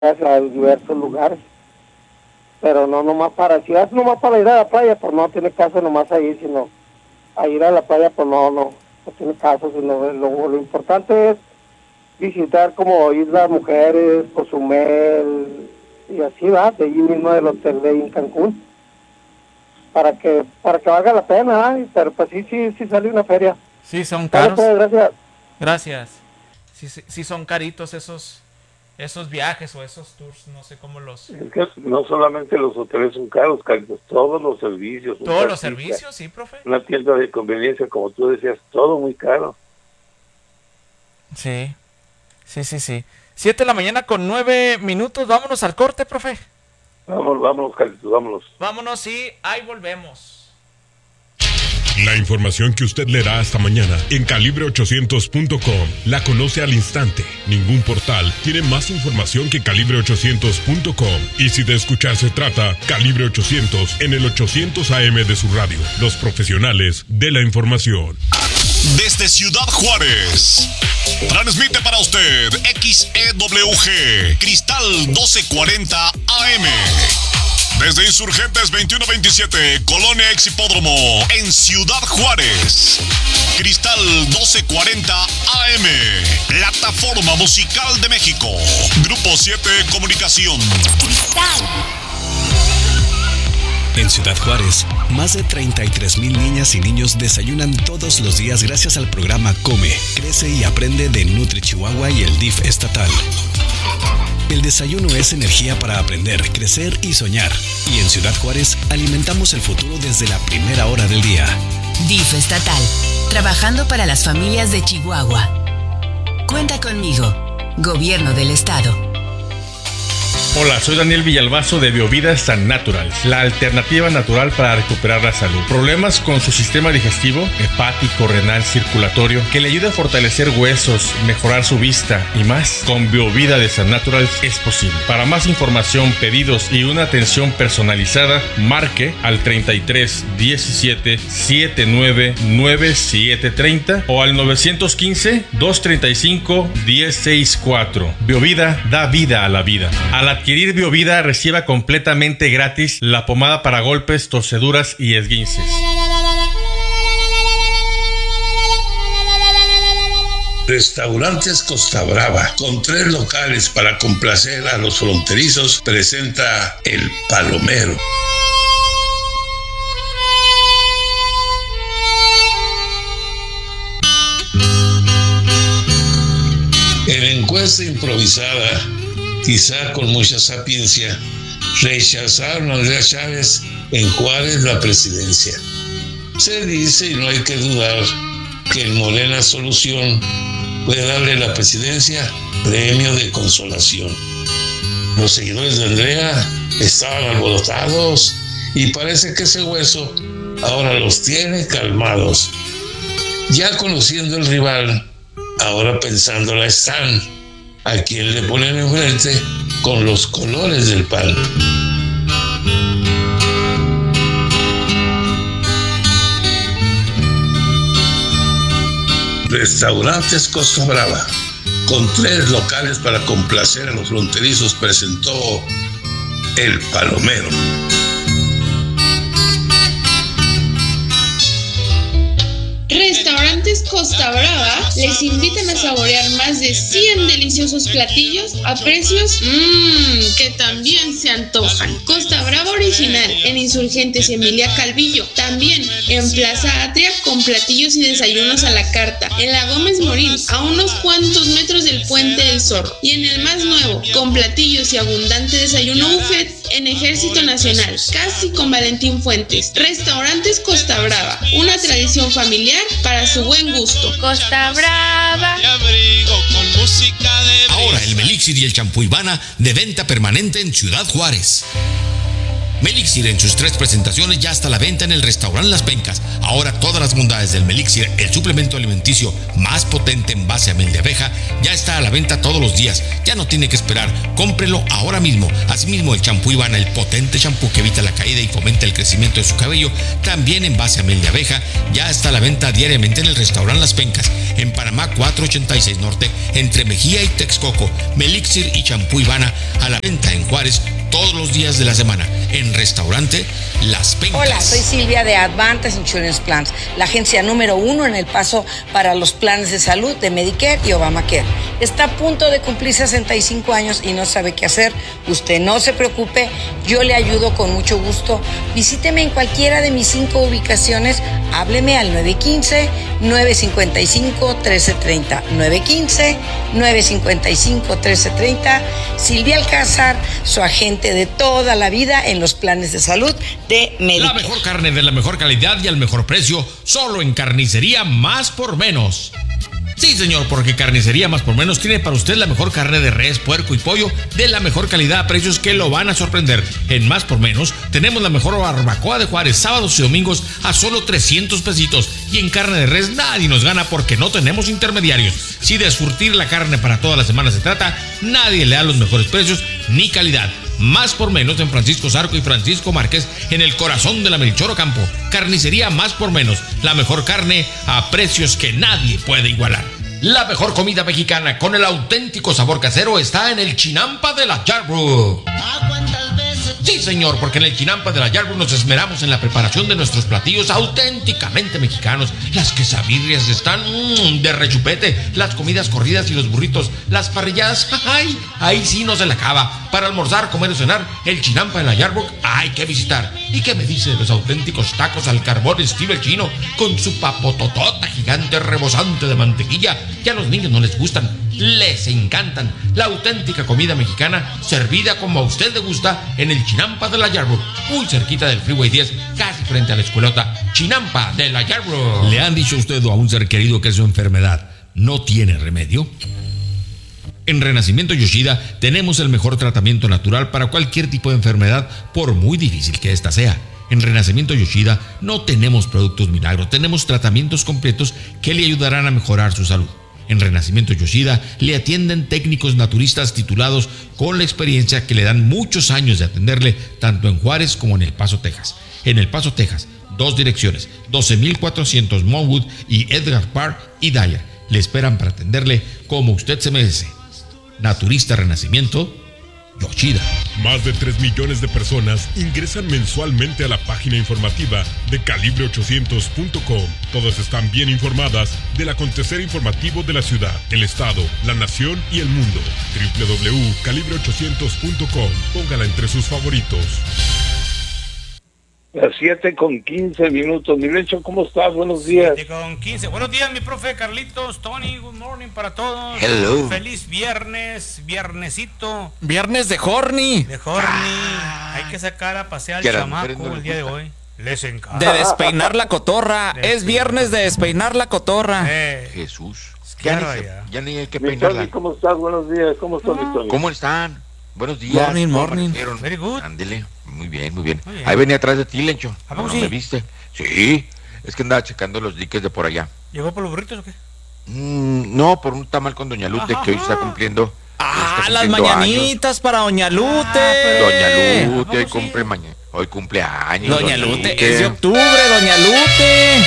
a diversos lugares. Pero no nomás para, si vas nomás para ir a la playa, pues no tiene caso nomás ahí, sino a ir a la playa, pues no tiene caso, sino lo importante es visitar como Islas Mujeres, Cozumel, y así va, de allí mismo del hotel de ahí en Cancún, para que valga la pena, ¿eh? Pero pues sí sale una feria. Sí, son caros. Pues, gracias. Gracias. Sí son caritos esos viajes o esos tours, no sé cómo los... Es que no solamente los hoteles son caros, Carlos, todos los servicios. Todos los servicios, sí, profe. Una tienda de conveniencia, como tú decías, todo muy caro. Sí. 7:09 a.m, vámonos al corte, profe. Vámonos, Carlos, vámonos. Vámonos y ahí volvemos. La información que usted leerá hasta mañana en calibre800.com la conoce al instante. Ningún portal tiene más información que calibre800.com. Y si de escuchar se trata, Calibre 800 en el 800 AM de su radio. Los profesionales de la información. Desde Ciudad Juárez, transmite para usted XEWG Cristal 1240 AM. Desde Insurgentes 2127, Colonia Exhipódromo, en Ciudad Juárez. Cristal 1240 AM, plataforma musical de México. Grupo 7 Comunicación. Cristal. En Ciudad Juárez, más de 33,000 niñas y niños desayunan todos los días gracias al programa Come, Crece y Aprende de Nutri Chihuahua y el DIF estatal. El desayuno es energía para aprender, crecer y soñar. Y en Ciudad Juárez alimentamos el futuro desde la primera hora del día. DIF estatal, trabajando para las familias de Chihuahua. Cuenta conmigo, Gobierno del Estado. Hola, soy Daniel Villalbazo de Biovida San Natural, la alternativa natural para recuperar la salud. Problemas con su sistema digestivo, hepático, renal, circulatorio, que le ayude a fortalecer huesos, mejorar su vista y más. Con Biovida de San Natural es posible. Para más información, pedidos y una atención personalizada, marque al 33 17 79 9730 o al 915 235 1064. Biovida da vida a la vida. Al adquirir Biovida, reciba completamente gratis la pomada para golpes, torceduras y esguinces. Restaurantes Costa Brava, con 3 locales para complacer a los fronterizos, presenta El Palomero. En encuesta improvisada, quizá con mucha sapiencia, rechazaron a Andrea Chávez en Juárez la presidencia. Se dice, y no hay que dudar, que en Morena Solución puede darle la presidencia premio de consolación. Los seguidores de Andrea estaban alborotados y parece que ese hueso ahora los tiene calmados. Ya conociendo el rival, ahora pensándola están, a quien le ponen enfrente con los colores del PAN. Restaurantes Costa Brava, con 3 locales para complacer a los fronterizos, presentó El Palomero. Restaurantes Costa Brava les invitan a saborear más de 100 deliciosos platillos a precios que también se antojan. Costa Brava original en Insurgentes y Emilia Calvillo. También en Plaza Atria con platillos y desayunos a la carta. En la Gómez Morín, a unos cuantos metros del Puente del Zorro. Y en el más nuevo, con platillos y abundante desayuno buffet en Ejército Nacional, casi con Valentín Fuentes. Restaurantes Costa Brava, una tradición familiar para su buen gusto. Costa Brava. Ahora el Melixir y el champú Ivana de venta permanente en Ciudad Juárez. Melixir en sus 3 presentaciones ya está a la venta en el restaurante Las Pencas. Ahora todas las bondades del Melixir, el suplemento alimenticio más potente en base a miel de abeja, ya está a la venta todos los días. Ya no tiene que esperar, cómprelo ahora mismo. Asimismo, el champú Ivana, el potente champú que evita la caída y fomenta el crecimiento de su cabello, también en base a miel de abeja, ya está a la venta diariamente en el restaurante Las Pencas, en Panamá 486 Norte, entre Mejía y Texcoco. Melixir y champú Ivana a la venta en Juárez todos los días de la semana, en restaurante Las Pencas. Hola, soy Silvia de Advantage Insurance Plans, la agencia número 1 en El Paso para los planes de salud de Medicare y Obamacare. Está a punto de cumplir 65 años y no sabe qué hacer. Usted no se preocupe, yo le ayudo con mucho gusto. Visíteme en cualquiera de mis 5 ubicaciones. Hábleme al 915-955-1330. 915-955-1330. Silvia Alcázar, su agente de toda la vida en los planes de salud de Medicare. La mejor carne de la mejor calidad y al mejor precio, solo en Carnicería Más por Menos. Sí, señor, porque Carnicería Más por Menos tiene para usted la mejor carne de res, puerco y pollo de la mejor calidad a precios que lo van a sorprender. En Más por Menos tenemos la mejor barbacoa de Juárez, sábados y domingos a solo 300 pesitos. Y en carne de res nadie nos gana porque no tenemos intermediarios. Si de surtir la carne para toda la semana se trata, nadie le da los mejores precios ni calidad. Más por Menos en Francisco Zarco y Francisco Márquez, en el corazón de la Melchor Ocampo. Carnicería Más por Menos, la mejor carne a precios que nadie puede igualar. La mejor comida mexicana con el auténtico sabor casero está en el Chinampa de la Yarbrough. Sí, señor, porque en el Chinampa de la Yarbrough nos esmeramos en la preparación de nuestros platillos auténticamente mexicanos. Las quesadillas están de rechupete, las comidas corridas y los burritos, las parrilladas, ¡ay! Ahí sí no se le acaba. Para almorzar, comer o cenar, el Chinampa de la Yarbrough hay que visitar. ¿Y qué me dice de los auténticos tacos al carbón estilo el chino, con su papototota gigante rebosante de mantequilla? Que a los niños no les gustan, les encantan. La auténtica comida mexicana servida como a usted le gusta en el Chinampa de la Yarbrough, muy cerquita del Freeway 10, casi frente a la escuelota. Chinampa de la Yarbrough. ¿Le han dicho a usted o a un ser querido que su enfermedad no tiene remedio? En Renacimiento Yoshida tenemos el mejor tratamiento natural para cualquier tipo de enfermedad, por muy difícil que ésta sea. En Renacimiento Yoshida no tenemos productos milagros, tenemos tratamientos completos que le ayudarán a mejorar su salud. En Renacimiento Yoshida le atienden técnicos naturistas titulados con la experiencia que le dan muchos años de atenderle tanto en Juárez como en El Paso, Texas. En El Paso, Texas, 2 direcciones, 12,400 Monwood y Edgar Park y Dyer. Le esperan para atenderle como usted se merece. Naturista Renacimiento Yoshida. Más de 3 millones de personas ingresan mensualmente a la página informativa de Calibre800.com. Todas están bien informadas del acontecer informativo de la ciudad, el estado, la nación y el mundo. www.calibre800.com. Póngala entre sus favoritos. Las 7:15. Mi Lecho, ¿cómo estás? Buenos días. 7:15. Buenos días, mi profe Carlitos, Tony, good morning para todos. Hello. Feliz viernes, viernesito. Viernes de Horny. De Horny. Hay que sacar a pasear al chamaco el día de hoy. Les encanta. De despeinar la cotorra. Es viernes de despeinar la cotorra. Jesús. Ya ni hay que Mi peinarla. Tony, ¿cómo estás? Buenos días. ¿Cómo estás, mi Tony? ¿Cómo están? Buenos días. Morning. Very good. Ándele. Muy bien. Ahí venía atrás de ti, Lencho. ¿A poco ¿No sí? me viste? Sí. Es que andaba checando los diques de por allá. ¿Llegó por los burritos o qué? No, por un tamal con Doña Lute, que hoy está cumpliendo. Las mañanitas para Doña Lute. Doña Lute, hoy cumple años. Doña Lute, es de octubre, Doña Lute.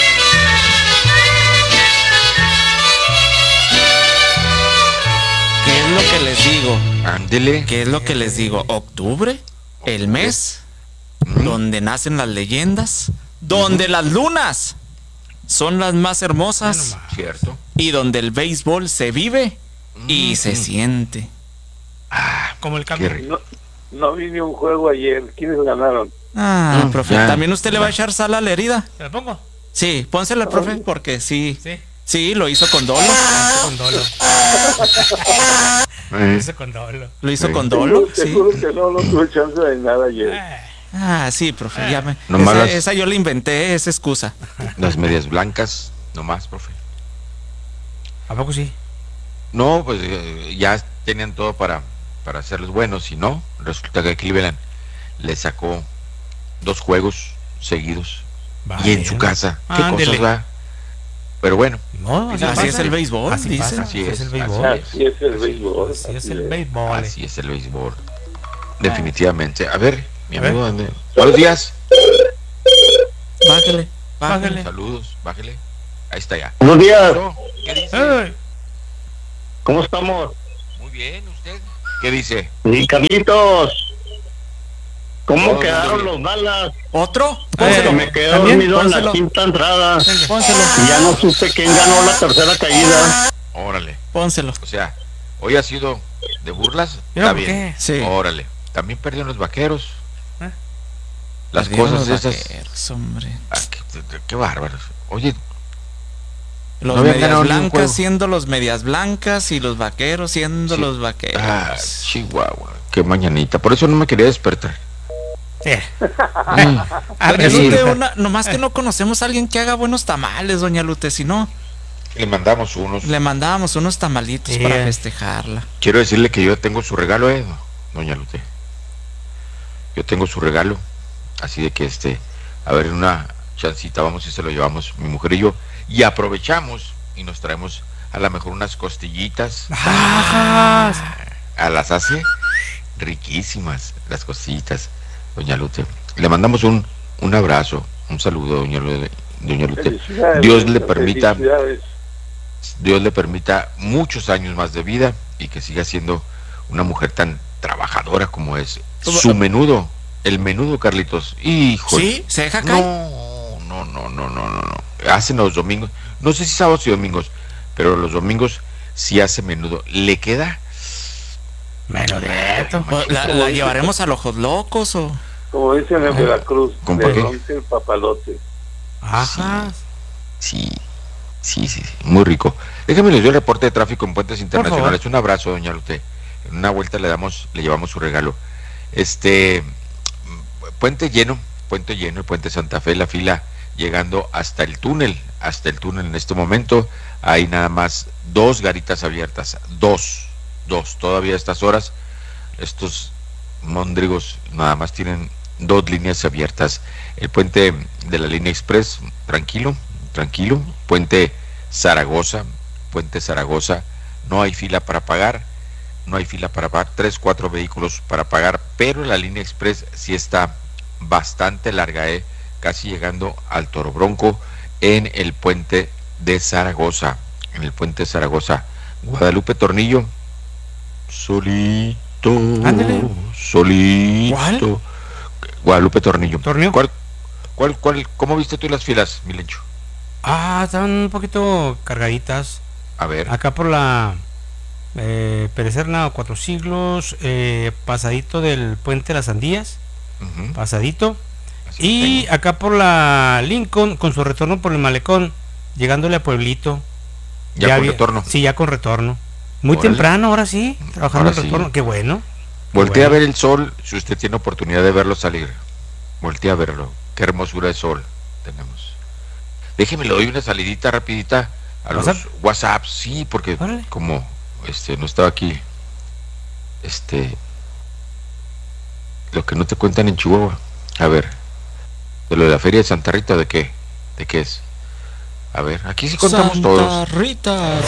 ¿Qué es lo que les digo? Ándele. ¿Qué es lo que les digo? ¿Octubre? El mes donde nacen las leyendas, donde las lunas son las más hermosas, cierto, y donde el béisbol se vive y se siente. Como el cambio. No vi ni un juego ayer. ¿Quiénes ganaron? Profe, ¿también usted le va a echar sal a la herida? ¿Se la pongo? Sí, pónsela, profe, porque sí. Sí, lo hizo con dolo. Lo hizo con dolo. Lo hizo con dolo, sí. Seguro que no tuve chance de nada ayer. Sí, profe, ya me... Esa yo le inventé, esa excusa. Las medias blancas, nomás, profe. ¿A poco sí? No, pues ya tenían todo para hacerlos buenos, y no, resulta que Cleveland le sacó 2 juegos seguidos. Vale. Y en su casa. ¿Qué Ándele. cosas va? Pero bueno. No, Así es el béisbol, así dicen. pasa, Así es el béisbol. Así es el béisbol. Así es el béisbol. Así es el béisbol. Definitivamente. A ver, mi A ver. amigo, ¿dónde? Buenos días. Bájale. Saludos, bájele. Ahí está ya. Buenos días. ¿Qué dice? ¡Ey! ¿Cómo estamos? Muy bien, ¿usted? ¿Qué dice? Sí, Carlitos. ¿Cómo Todo quedaron bien. los Dallas? ¿Otro? Pónselo. Me quedé ¿también? dormido en la Pónselo. quinta entrada. Pónselo. Y ya no supe quién ganó la tercera caída. Órale. Pónselo. O sea, hoy ha sido de burlas. Mira, Está ¿por bien. qué? Sí. Órale. También perdieron los vaqueros. ¿Eh? Las Perdieron cosas los esas. vaqueros, hombre. Ah, qué bárbaros. Oye, Los no habían medias ganado ni un blancas juego. siendo los medias blancas y los vaqueros siendo Sí. los vaqueros. Ah, Chihuahua. Qué mañanita. Por eso no me quería despertar. Sí. Doña sí. Lute, nomás que no conocemos a alguien que haga buenos tamales, doña Lute, si no, Le mandamos unos. le mandábamos unos tamalitos Sí. para festejarla. Quiero decirle que yo tengo su regalo, doña Lute. Yo tengo su regalo. Así de que a ver, en una chancita vamos y se lo llevamos mi mujer y yo. Y aprovechamos y nos traemos a lo mejor unas costillitas. Bajas. A las hace riquísimas las costillitas, doña Lute. Le mandamos un abrazo, un saludo, doña Lute. Felicidades, Dios le permita, felicidades. Dios le permita muchos años más de vida y que siga siendo una mujer tan trabajadora como es. Su menudo, el menudo, Carlitos. Hijo. ¿Sí? ¿Se deja caer? No. Hacen los domingos, no sé si sábados y domingos, pero los domingos sí hace menudo. Le queda. Menudito. ¿La llevaremos a los ojos locos o...? Como dicen en Veracruz, ¿Con le por qué? rompe el papalote. Bajas. Sí, muy rico. Déjame les doy el reporte de tráfico en puentes internacionales. Un abrazo, doña Lute. En una vuelta le llevamos su regalo. Puente lleno, el puente Santa Fe, la fila llegando hasta el túnel en este momento. Hay nada más 2 garitas abiertas, dos, todavía a estas horas. Estos móndrigos nada más tienen 2 líneas abiertas. El puente de la línea express, tranquilo. Puente Zaragoza, no hay fila para pagar, 3, 4 vehículos para pagar, pero la línea express sí está bastante larga, casi llegando al Toro Bronco en el puente de Zaragoza, Guadalupe Tornillo, solito. Ándale. Solito. Guadalupe Tornillo. ¿Tornillo? ¿Cómo viste tú las filas, Milencho? Estaban un poquito cargaditas. A ver. Acá por la Pérez Serna, 4 Siglos, pasadito del puente de las Sandías, pasadito. Y acá por la Lincoln, con su retorno por el malecón, llegándole a Pueblito. ¿Ya con retorno? Sí, ya con retorno. Muy Órale. temprano, ahora sí, trabajando Ahora el retorno, sí. qué bueno. Voltea bueno. a ver el sol, si usted tiene oportunidad de verlo salir. Voltea a verlo. Qué hermosura de sol tenemos. Déjeme, le doy una salidita rapidita a los WhatsApp, sí, porque Órale. como no estaba aquí, lo que no te cuentan en Chihuahua. A ver, de lo de la feria de Santa Rita, ¿de qué es? A ver, aquí sí contamos Santa todos. Rita.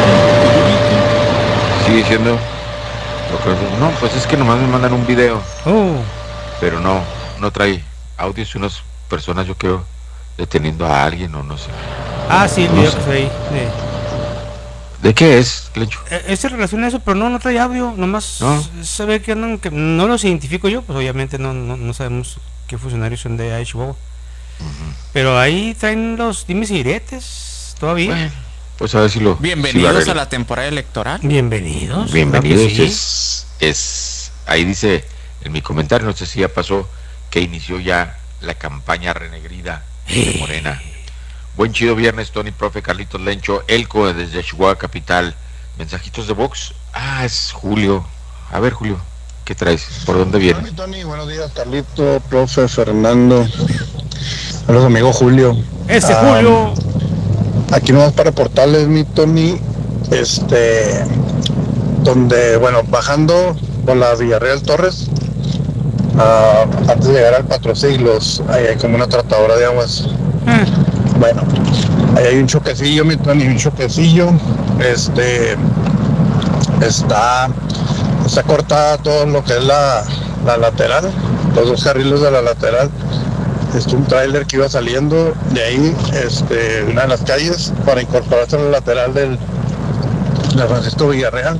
Sigue siendo. No, pues es que nomás me mandan un video. Pero no trae audios, unas personas, yo creo, deteniendo a alguien o no sé. Sí, el No video sé. que se ve ahí. ¿De qué es, Clencho? Es en relación a eso, pero no trae audio, nomás ¿No? se ve que andan, que no los identifico yo, pues obviamente no sabemos qué funcionarios son de Chihuahua. Pero ahí traen los dimes y diretes, todavía. Bueno, pues a ver si lo... Bienvenidos si a la temporada electoral. Bienvenidos. Bienvenidos, claro que sí. es ahí dice en mi comentario, no sé si ya pasó, que inició ya la campaña renegrida de Morena. Buen chido viernes, Tony, profe, Carlitos Lencho, Elco desde Chihuahua Capital. Mensajitos de Vox. Es Julio. A ver, Julio, ¿qué traes? ¿Por dónde viene? Tony, buenos días, Carlito, profe, Fernando. Saludos, amigo Julio. Julio. Aquí nomás para reportarles, mi Tony, donde, bueno, bajando por la Villarreal Torres, antes de llegar al Cuatro Siglos, ahí hay como una tratadora de aguas. Bueno, ahí hay un choquecillo, un choquecillo. Está cortada todo lo que es la lateral, los dos carriles de la lateral. Un tráiler que iba saliendo de ahí, una de las calles, para incorporarse a la lateral de Francisco Villarreal.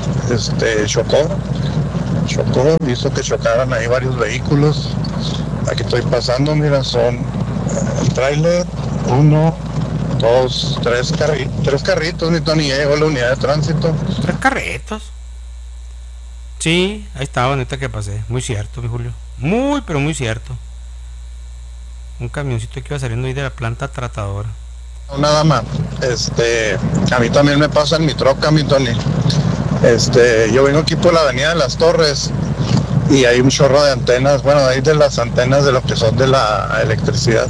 Chocó, hizo que chocaran ahí varios vehículos. Aquí estoy pasando, mira, son el tráiler, 1, 2, 3 carritos, mi Tony, ya llegó la unidad de tránsito. 3 carritos. Sí, ahí estaba, neta, que pasé. Muy cierto, mi Julio. Muy, pero muy cierto. Un camioncito que iba saliendo ahí de la planta tratadora. Nada más, a mí también me pasa en mi troca, mi Tony. Yo vengo aquí por la avenida de las Torres y hay un chorro de antenas, bueno, ahí de las antenas de lo que son de la electricidad.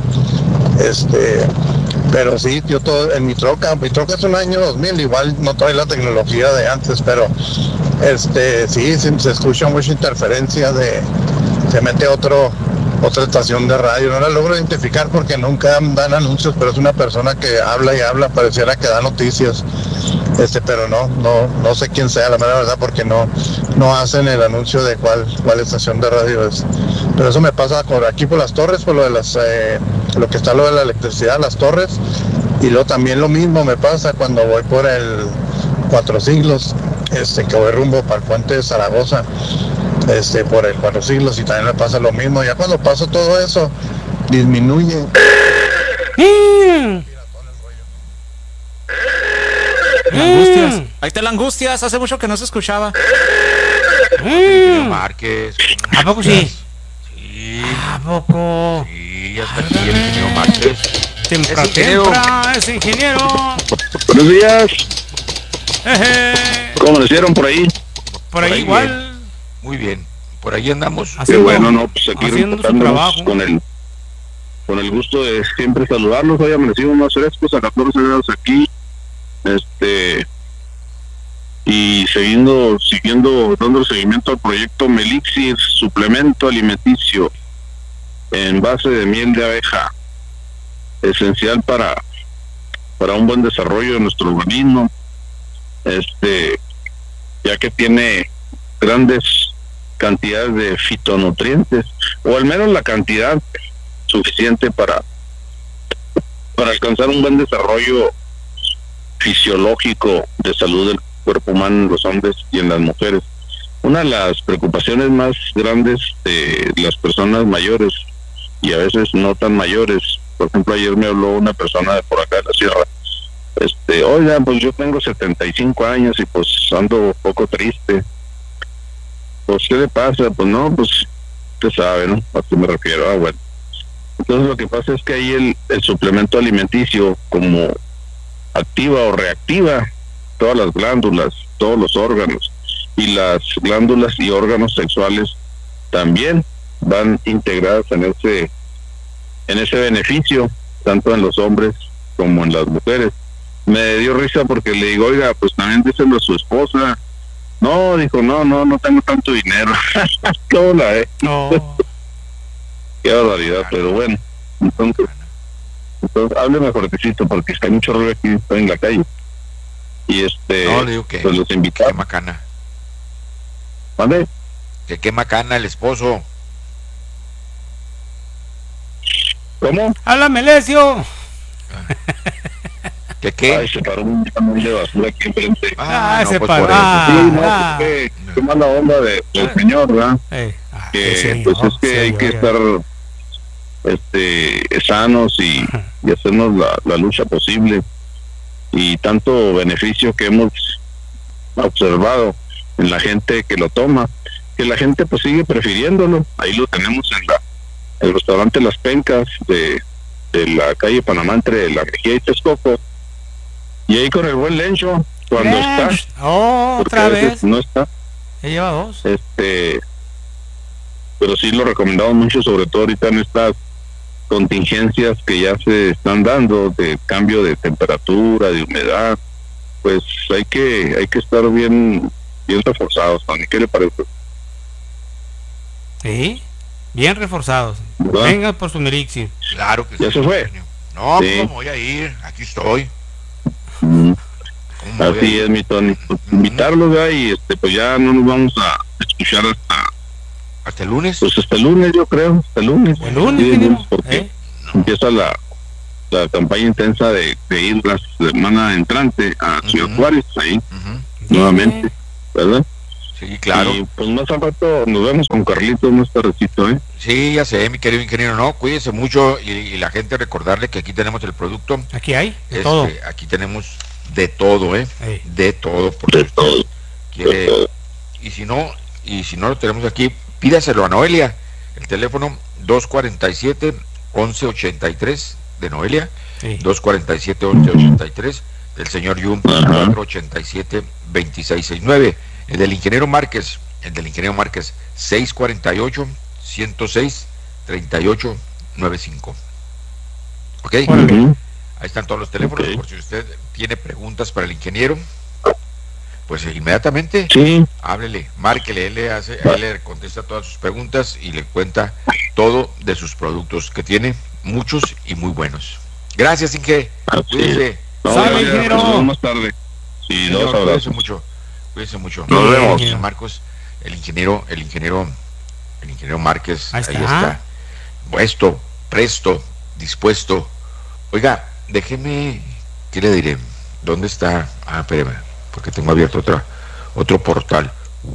Pero sí, yo todo en mi troca es un año 2000, igual no trae la tecnología de antes, pero sí, se escucha mucha interferencia se mete otra estación de radio, no la logro identificar porque nunca dan anuncios, pero es una persona que habla y habla, pareciera que da noticias, pero no sé quién sea, la mera verdad, porque no hacen el anuncio de cuál estación de radio es. Pero eso me pasa por aquí por las Torres, por lo de lo que está lo de la electricidad, las Torres, y luego también lo mismo me pasa cuando voy por el Cuatro Siglos, que voy rumbo para el puente de Zaragoza, por el Cuatro Siglos, y también me pasa lo mismo. Ya cuando paso todo eso, disminuye. Angustias. Ahí está la Angustias, hace mucho que no se escuchaba. Márquez. ¿A poco sí? Sí. ¿A poco? Sí, hasta aquí el ingeniero Márquez. Es ingeniero. Buenos días. ¿Cómo lo hicieron por ahí? Por ahí igual. Bien. Muy bien, por ahí andamos. Qué bueno, no, pues aquí reportándonos con el gusto de siempre saludarlos. Hoy amanecimos más frescos, a 14 grados aquí. Y siguiendo dando seguimiento al proyecto Melixir, suplemento alimenticio en base de miel de abeja, esencial para un buen desarrollo de nuestro organismo, ya que tiene grandes cantidades de fitonutrientes, o al menos la cantidad suficiente para alcanzar un buen desarrollo fisiológico de salud del cuerpo humano en los hombres y en las mujeres. Una de las preocupaciones más grandes de las personas mayores, y a veces no tan mayores, por ejemplo, ayer me habló una persona de por acá de la sierra, oiga, pues yo tengo 75 años y pues ando un poco triste. Pues, ¿qué le pasa? Pues no, pues usted sabe, ¿no? ¿A qué me refiero? Bueno. Entonces lo que pasa es que ahí el suplemento alimenticio, como activa o reactiva todas las glándulas, todos los órganos, y las glándulas y órganos sexuales también van integradas en ese beneficio, tanto en los hombres como en las mujeres. Me dio risa porque le digo, oiga, pues también díselo a su esposa. No, dijo, no tengo tanto dinero. ¿Qué hola, No. Qué barbaridad, pero bueno. Entonces hábleme fuertecito porque está mucho ruido aquí, estoy en la calle. Y no, le digo que pues los invitados. Qué macana. ¿Mande? Que qué macana el esposo. ¿Cómo? ¡Háblame, Lesio! ¿Qué? Ay, se paró un camión de basura aquí enfrente. Se pues paró. Qué mala onda del señor, ¿verdad? Que pues es que hay que estar sanos y hacernos la lucha posible, y tanto beneficio que hemos observado en la gente que lo toma, que la gente pues sigue prefiriéndolo. Ahí lo tenemos en el restaurante Las Pencas de la calle Panamá entre La Mejía y Texcoco, y ahí con el buen Lencho cuando está, otra vez no está, ya lleva 2, pero sí lo recomendamos mucho, sobre todo ahorita en estas contingencias que ya se están dando de cambio de temperatura, de humedad. Pues hay que estar bien reforzados, Tony. ¿Qué le parece? Sí, bien reforzados. ¿verdad? Vengan por su Melixir. Claro que ¿Ya sí. se fue? No, Sí. pues no voy a ir, aquí estoy. Así es, mi Tony. Pues, invitarlos, ¿verdad? Y pues ya no nos vamos a escuchar hasta el lunes. Pues hasta el lunes, yo creo. Hasta el lunes. El lunes, Sí, ingeniero. porque empieza la campaña intensa de ir la semana entrante a Ciudad Juárez, ahí, nuevamente, ¿verdad? Sí, claro. Y pues más al rato nos vemos con Carlitos más tardecito, ¿eh? Sí, ya sé, mi querido ingeniero, no, cuídese mucho y la gente recordarle que aquí tenemos el producto. Aquí hay de todo. Aquí tenemos de todo, Ey. de todo, porque usted quiere, y si no lo tenemos aquí, pídaselo a Noelia, el teléfono 247-1183 de Noelia, Sí. 247-1183 del señor Yum, 487-2669, el del ingeniero Márquez 648-106-3895. ¿Ok? Ujú. Ahí están todos los teléfonos, por si usted tiene preguntas para el ingeniero, pues inmediatamente háblele, márquele, él le contesta todas sus preguntas y le cuenta todo de sus productos, que tiene muchos y muy buenos. Gracias, Inge. Cuídese. No, Sale, ya, ingeniero. nos vemos más tarde. Sí, Señor, dos abrazos. cuídese mucho. Nos vemos. Señor Marcos, el ingeniero Márquez, Ahí ahí está. está. Puesto, presto, dispuesto. Oiga, déjeme, ¿qué le diré? ¿Dónde está? Ah, espérame, porque tengo abierto otro portal.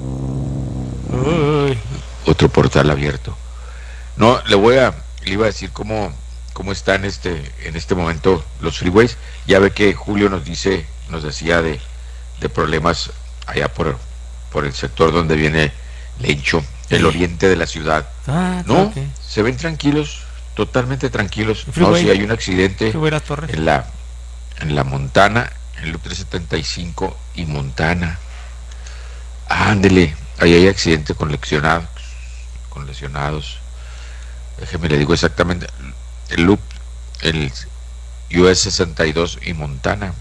Uy. Otro portal abierto. No, le iba a decir cómo están en este momento los freeways. Ya ve que Julio nos decía de problemas allá por el sector donde viene Lencho, el oriente de la ciudad. No, Ok. se ven tranquilos, totalmente tranquilos. No, Freeway. si hay un accidente Freeway Las Torres. en la Montana, en el Loop 375 y Montana. Ándele, ahí hay accidente con lesionados. Déjeme le digo exactamente. El Loop, el US 62 y Montana.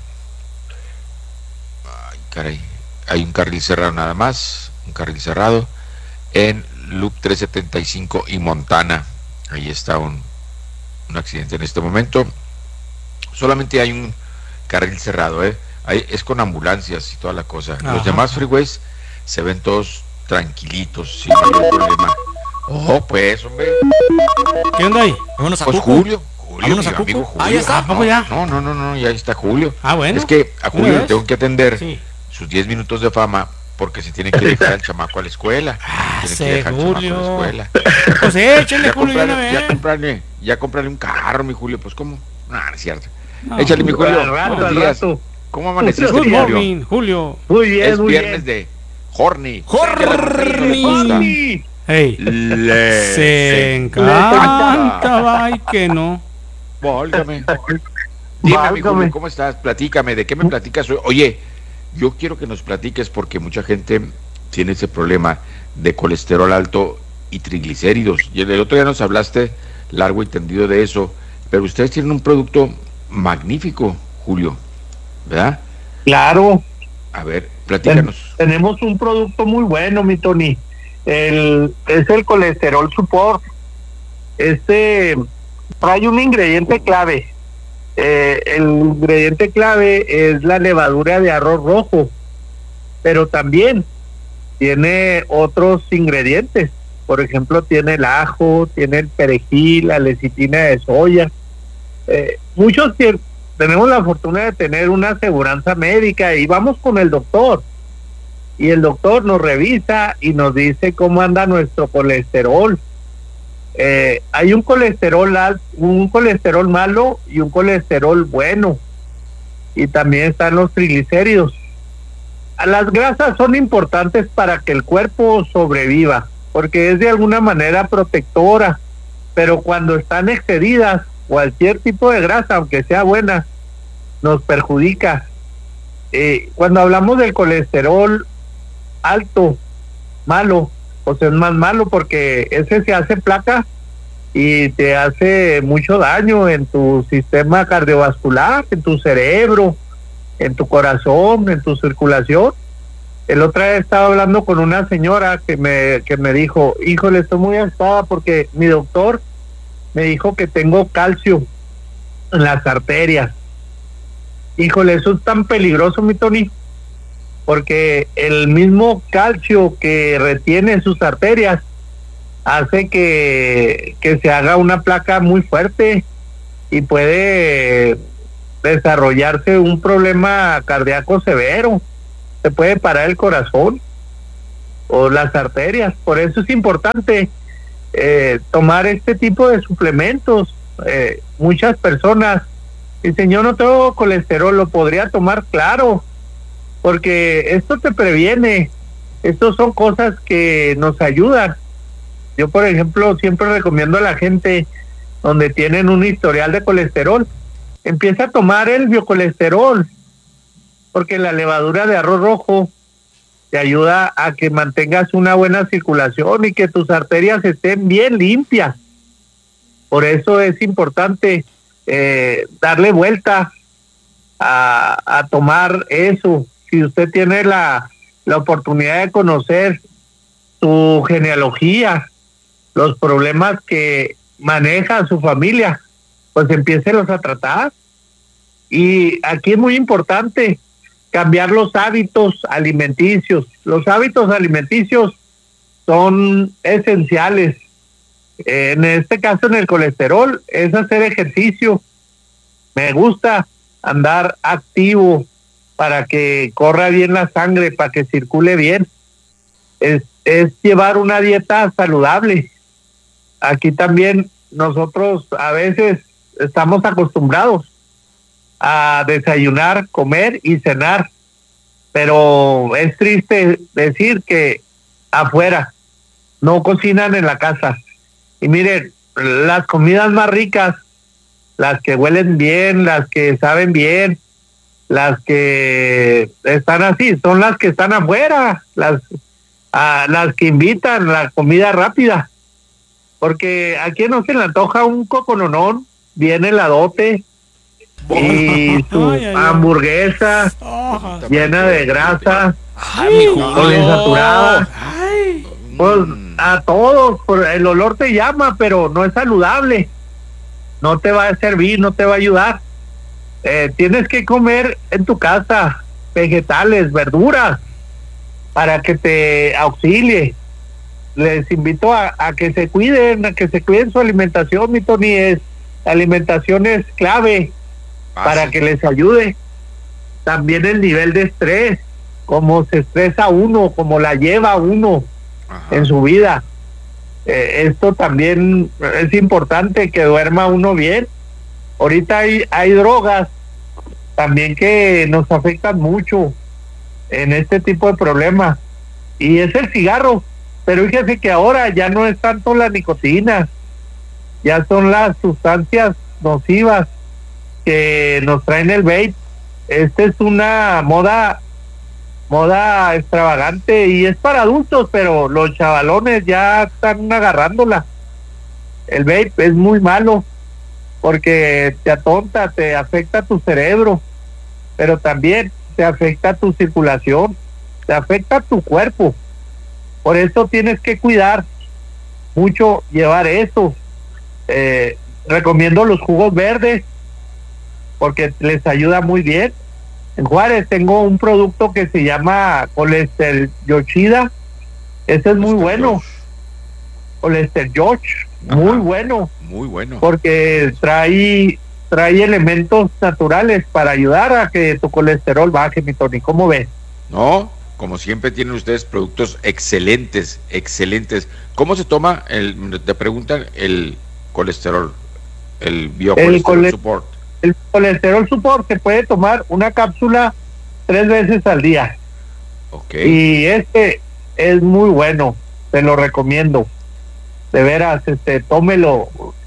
Ay, caray. Hay un carril cerrado nada más, un carril cerrado en Loop 375 y Montana. Ahí está un accidente en este momento. Solamente hay un carril cerrado, es con ambulancias y toda la cosa. Ajá. Los demás freeways se ven todos tranquilitos, sin mayor problema. Oh, pues, hombre. ¿Qué onda ahí? Vámonos a Pues Cuco. Julio, Vámonos mi a amigo Cuco. Julio. Ah, ya está. ¿A poco ya? No, ya está Julio. Ah, bueno. Es que a Julio ¿Una le vez? tengo que atender Sí. sus 10 minutos de fama porque se tiene que dejar al chamaco a la escuela. Tiene que dejar al chamaco a la escuela. Pues échale, Julio, de una vez. Ya comprarle un carro, mi Julio. Pues, ¿cómo? No es cierto. No. Échale, mi Julio. Al rato, Buenos al días. rato. ¿Cómo amaneciste, Good Julio? morning, Julio. Muy bien, Es muy viernes bien. de Horny. Horny. Hey, Le se encanta, ay que no. Válgame. Dime, mi Julio, ¿cómo estás? Platícame, ¿de qué me platicas hoy? Oye, yo quiero que nos platiques porque mucha gente tiene ese problema de colesterol alto y triglicéridos. Y el otro día nos hablaste largo y tendido de eso, pero ustedes tienen un producto magnífico, Julio, ¿verdad? Claro. A ver, platícanos. Tenemos un producto muy bueno, mi Tony. Es el colesterol support. Trae un ingrediente clave. El ingrediente clave es la levadura de arroz rojo, pero también tiene otros ingredientes. Por ejemplo, tiene el ajo, tiene el perejil, la lecitina de soya. Muchos tenemos la fortuna de tener una aseguranza médica y vamos con el doctor. Y el doctor nos revisa y nos dice cómo anda nuestro colesterol. Hay un colesterol malo y un colesterol bueno. Y también están los triglicéridos. Las grasas son importantes para que el cuerpo sobreviva, porque es de alguna manera protectora, pero cuando están excedidas, cualquier tipo de grasa, aunque sea buena, nos perjudica. Cuando hablamos del colesterol alto, malo, pues es más malo porque ese se hace placa y te hace mucho daño en tu sistema cardiovascular, en tu cerebro, en tu corazón, en tu circulación. El otro día estaba hablando con una señora que me dijo, híjole, estoy muy asustada porque mi doctor me dijo que tengo calcio en las arterias. Híjole, eso es tan peligroso, mi Tony, porque el mismo calcio que retiene sus arterias hace que se haga una placa muy fuerte y puede desarrollarse un problema cardíaco severo. Se puede parar el corazón o las arterias. Por eso es importante tomar este tipo de suplementos. Muchas personas dicen, yo no tengo colesterol, lo podría tomar, claro, porque esto te previene. Estas son cosas que nos ayudan. Yo, por ejemplo, siempre recomiendo a la gente donde tienen un historial de colesterol, empieza a tomar el biocolesterol, porque la levadura de arroz rojo te ayuda a que mantengas una buena circulación y que tus arterias estén bien limpias. Por eso es importante darle vuelta a tomar eso. Si usted tiene la oportunidad de conocer su genealogía, los problemas que maneja su familia, pues empiécelos a tratar. Y aquí es muy importante cambiar los hábitos alimenticios. Los hábitos alimenticios son esenciales. En este caso, en el colesterol, es hacer ejercicio. Me gusta andar activo para que corra bien la sangre, para que circule bien. Es llevar una dieta saludable. Aquí también nosotros a veces estamos acostumbrados a desayunar, comer y cenar, pero es triste decir que afuera no cocinan en la casa. Y miren, las comidas más ricas, las que huelen bien, las que saben bien, las que están así, son las que están afuera, las que invitan la comida rápida, porque aquí no se le antoja un cocononón bien heladote y su hamburguesa llena de grasa, poliinsaturada. Pues a todos, el olor te llama, pero no es saludable, no te va a servir, no te va a ayudar. Tienes que comer en tu casa vegetales, verduras, para que te auxilie. Les invito a que se cuiden, su alimentación, mi Tony. La alimentación es clave para que les ayude. También el nivel de estrés, cómo se estresa uno, cómo la lleva uno en su vida. Esto también es importante, que duerma uno bien. Ahorita hay drogas también que nos afectan mucho en este tipo de problemas, y es el cigarro. Pero fíjese que ahora ya no es tanto la nicotina, ya son las sustancias nocivas que nos traen el vape. Esta es una moda extravagante y es para adultos, pero los chavalones ya están agarrándola. El vape es muy malo porque te atonta, te afecta tu cerebro, pero también te afecta tu circulación, te afecta tu cuerpo. Por eso tienes que cuidar mucho llevar eso. Recomiendo los jugos verdes porque les ayuda muy bien. En Juárez tengo un producto que se llama Colesterol Yochida. Ese es muy bueno. Colesterol Yoch, muy bueno. Muy bueno. Porque trae elementos naturales para ayudar a que tu colesterol baje, mi Tony. ¿Cómo ves? No, como siempre tienen ustedes productos excelentes, excelentes. ¿Cómo se toma te preguntan el colesterol, el biocolesterol support? El colesterol support se puede tomar una cápsula 3 veces al día. Okay. Y es muy bueno, te lo recomiendo. De veras, tómelo.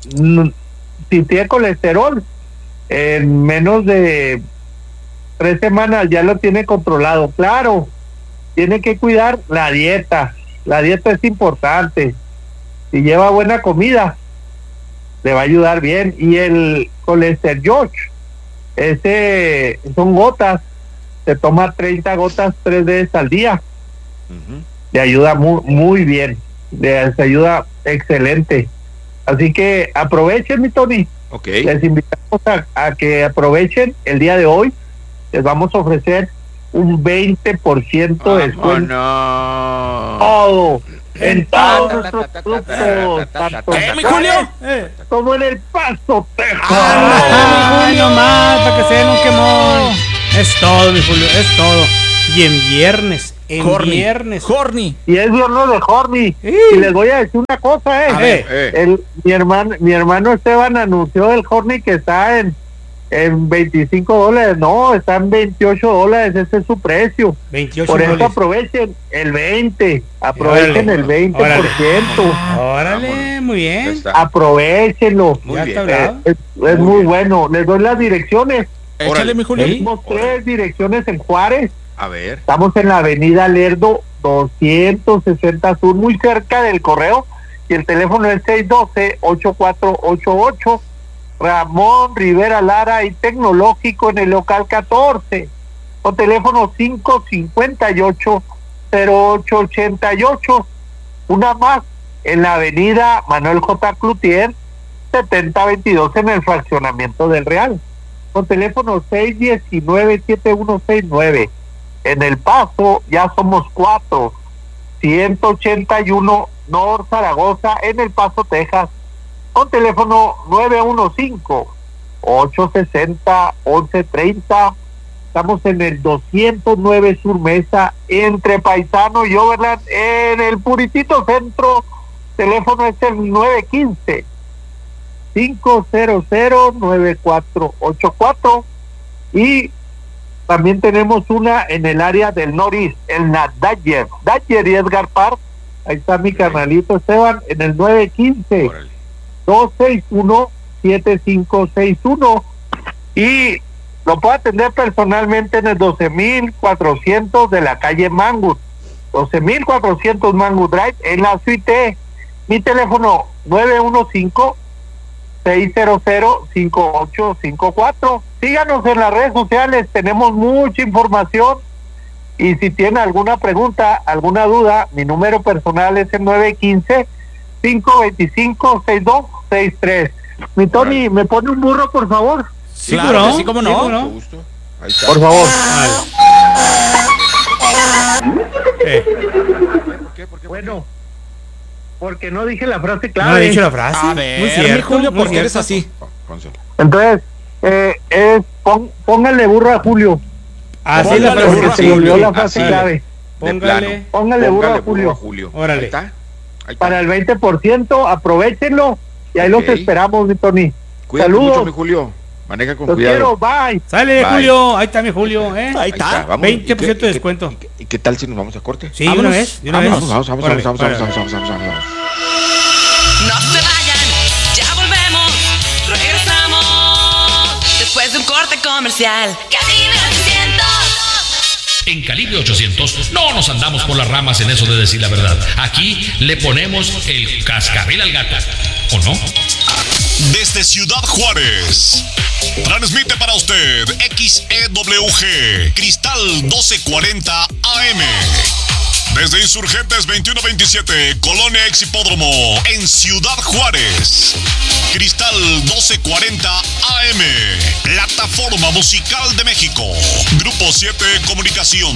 Si tiene colesterol, en menos de 3 semanas ya lo tiene controlado. Claro, tiene que cuidar la dieta. La dieta es importante. Si lleva buena comida, le va a ayudar bien. Y el colesterol Yoch, son gotas se toma 30 gotas 3 veces al día. Le ayuda muy bien, les ayuda excelente. Así que aprovechen, mi Tony. Les invitamos a que aprovechen el día de hoy. Les vamos a ofrecer un 20% de descuento. Todo. En todos nuestros productos. Mi Julio? Como en El Paso, Texas. Mi Julio, más, para que se den un quemón. Es todo, mi Julio, es todo. Y en viernes. Viernes. Horny. Y es viernes de Horny. Y les voy a decir una cosa, mi hermano Esteban anunció el Horny que está en $25. No, está en $28. Ese es su precio. 28 Por eso dólares. Aprovechen el 20%. Aprovechen el 20%. Órale, muy bien. Aprovechenlo. Es muy bueno. Les doy las direcciones. Échale, mi Julio. Tenemos 3 direcciones en Juárez. A ver. Estamos en la avenida Lerdo 260 Sur, muy cerca del correo, y el teléfono es 612-8488. Ramón Rivera Lara y Tecnológico en el local 14, o teléfono 558-0888. Una más en la avenida Manuel J. Cloutier 7022 en el fraccionamiento del Real, o teléfono 619-7169. En El Paso ya somos 4, 181 North Zaragoza en El Paso, Texas, con teléfono 915-860-1130. Estamos en el 209 Sur Mesa, entre Paisano y Overland, en el puritito centro. Teléfono es el 915-500-9484. Y también tenemos una en el área del Norris, en la Dodger y Edgar Park. Ahí está mi carnalito Esteban, en el 915-261-7561. Y lo puedo atender personalmente en el 12,400 de la calle Mangut, 12,400 Mangut Drive, en la suite. Mi teléfono 915-600-5854. Síganos en las redes sociales, tenemos mucha información. Y si tiene alguna pregunta, alguna duda, mi número personal es el 915-525-6263. Mi Tony, ¿me pone un burro, por favor? Sí, claro, sí, cómo no. Por favor. Bueno, porque no dije la frase clave. No he dicho la frase. A ver, muy cierto, Julio, porque eres así. Entonces, póngale burro a Julio. Así la frase. Porque se volvió la frase clave. Póngale burro a Julio. Órale. Ahí está. Para el 20%, aprovechenlo. Y ahí los esperamos, mi Tony. Cuídate Saludos. mucho, mi Julio. Maneja con Los cuidado. quiero, bye. Sale, Bye. Julio. Ahí está mi Julio, Ahí está. Vamos. 20% de descuento. ¿Y qué tal si nos vamos a corte? Sí, de una vez. Vamos. Órale, No se vayan, ya volvemos, regresamos después de un corte comercial. Calibre 800. En Calibre 800 no nos andamos por las ramas en eso de decir la verdad. Aquí le ponemos el cascabel al gato, ¿o no? Desde Ciudad Juárez, transmite para usted XEWG Cristal 1240 AM. Desde Insurgentes 2127, Colonia Exhipódromo, en Ciudad Juárez. Cristal 1240 AM, plataforma musical de México. Grupo 7 Comunicación.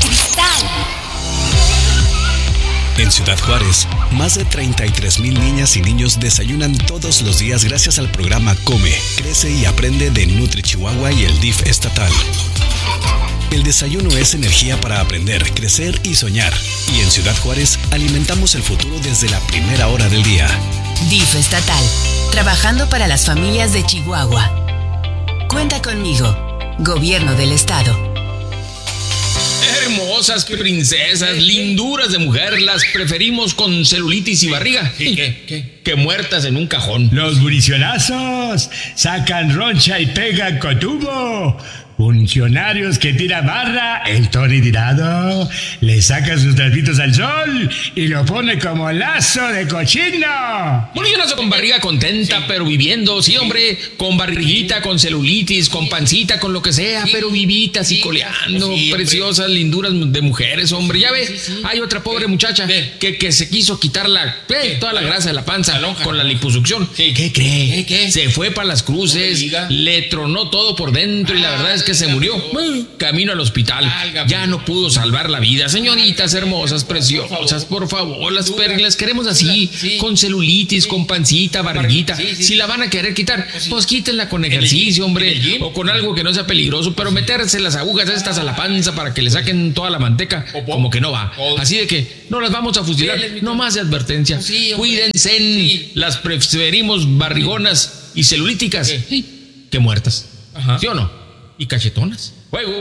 En Ciudad Juárez, más de 33,000 niñas y niños desayunan todos los días gracias al programa Come, Crece y Aprende de Nutri Chihuahua y el DIF estatal. El desayuno es energía para aprender, crecer y soñar. Y en Ciudad Juárez alimentamos el futuro desde la primera hora del día. DIF estatal, trabajando para las familias de Chihuahua. Cuenta conmigo, Gobierno del Estado. Hermosas, que princesas, linduras de mujer, las preferimos con celulitis y barriga. Que muertas en un cajón. Los bricionazos sacan roncha y pegan con tubo. funcionarios que tiran barra, el Tony Tirado le saca sus trapitos al sol y lo pone como lazo de cochino. Bueno, yo nací con barriga contenta, pero viviendo, sí, hombre, con barriguita, con celulitis, con pancita, con lo que sea, pero vivitas y coleando, preciosas linduras de mujeres, hombre. Ya ve, hay otra pobre muchacha que se quiso quitar toda la grasa de la panza con la liposucción. ¿Qué cree? Se fue para las cruces, le tronó todo por dentro y la verdad es que se murió. Camino al hospital. Ya no pudo salvar la vida. Señoritas hermosas, preciosas, por favor, las queremos así, con celulitis, con pancita, barriguita. Si la van a querer quitar, pues quítenla con ejercicio, hombre, o con algo que no sea peligroso, pero meterse las agujas estas a la panza para que le saquen toda la manteca, como que no va. Así de que no las vamos a fusilar, no más de advertencia. Cuídense, las preferimos barrigonas y celulíticas que muertas. ¿Sí o no? Y cachetonas.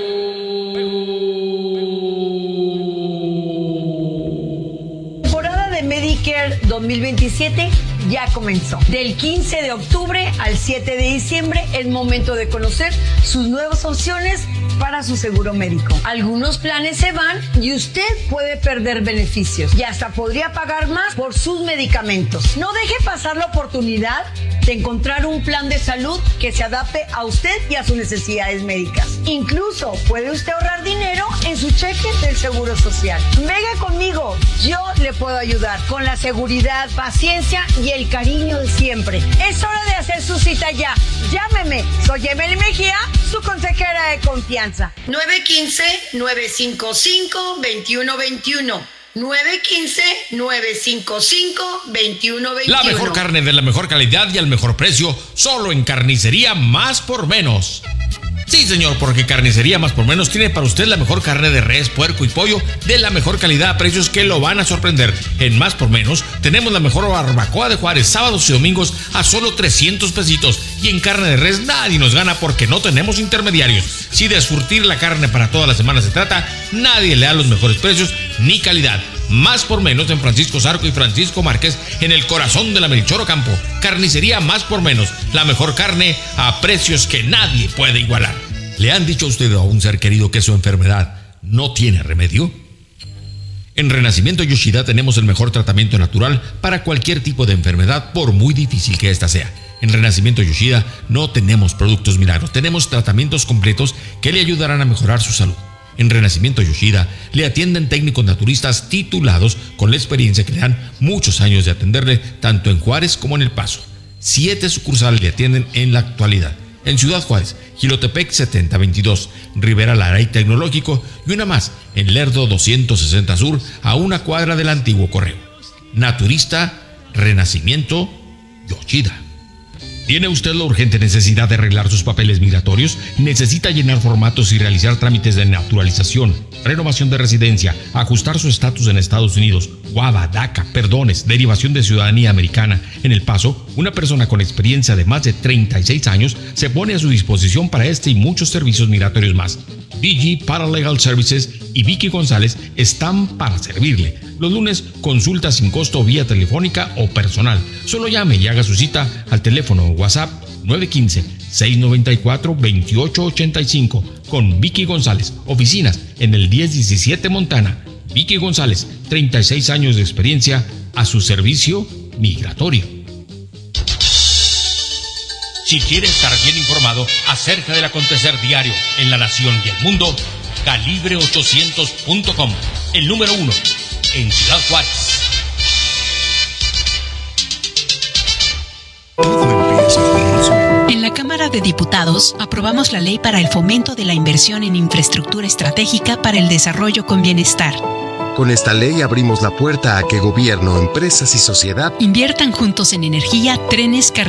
Temporada de Medicare 2027 ya comenzó. Del 15 de octubre al 7 de diciembre es momento de conocer sus nuevas opciones para su seguro médico. Algunos planes se van y usted puede perder beneficios y hasta podría pagar más por sus medicamentos. No deje pasar la oportunidad de encontrar un plan de salud que se adapte a usted y a sus necesidades médicas. Incluso puede usted ahorrar dinero en su cheque del Seguro Social. Venga conmigo, yo le puedo ayudar con la seguridad, paciencia y el cariño de siempre. Es hora de hacer su cita ya. Llámeme, soy Emily Mejía, su consejera de confianza. 915-955-2121. 915-955-2121. La mejor carne de la mejor calidad y al mejor precio, solo en Carnicería Más por Menos. Sí, señor, porque Carnicería Más por Menos tiene para usted la mejor carne de res, puerco y pollo de la mejor calidad a precios que lo van a sorprender. En Más por Menos tenemos la mejor barbacoa de Juárez, sábados y domingos a solo 300 pesitos. Y en carne de res nadie nos gana porque no tenemos intermediarios. Si de surtir la carne para toda la semana se trata, nadie le da los mejores precios ni calidad. Más por Menos en Francisco Zarco y Francisco Márquez, en el corazón de la Melchor Ocampo. Carnicería Más por Menos, la mejor carne a precios que nadie puede igualar. ¿Le han dicho a usted a un ser querido que su enfermedad no tiene remedio? En Renacimiento Yoshida tenemos el mejor tratamiento natural para cualquier tipo de enfermedad, por muy difícil que ésta sea. En Renacimiento Yoshida no tenemos productos milagros, tenemos tratamientos completos que le ayudarán a mejorar su salud. En Renacimiento Yoshida le atienden técnicos naturistas titulados con la experiencia que le dan muchos años de atenderle tanto en Juárez como en El Paso. 7 sucursales le atienden en la actualidad. En Ciudad Juárez, Jilotepec 7022, Rivera Lara y Tecnológico, y una más en Lerdo 260 Sur, a una cuadra del antiguo correo. Naturista Renacimiento Yoshida. ¿Tiene usted la urgente necesidad de arreglar sus papeles migratorios? ¿Necesita llenar formatos y realizar trámites de naturalización, renovación de residencia, ajustar su estatus en Estados Unidos, WADA, DACA, perdones, derivación de ciudadanía americana? En El Paso, una persona con experiencia de más de 36 años se pone a su disposición para este y muchos servicios migratorios más. DG Paralegal Services y Vicky González están para servirle. Los lunes, consulta sin costo vía telefónica o personal. Solo llame y haga su cita al teléfono o WhatsApp 915-694-2885 con Vicky González. Oficinas en el 1017 Montana. Vicky González, 36 años de experiencia a su servicio migratorio. Si quiere estar bien informado acerca del acontecer diario en la nación y el mundo, Calibre800.com, el número 1 en Ciudad Juárez. En la Cámara de Diputados aprobamos la ley para el fomento de la inversión en infraestructura estratégica para el desarrollo con bienestar. Con esta ley abrimos la puerta a que gobierno, empresas y sociedad inviertan juntos en energía, trenes, carreteras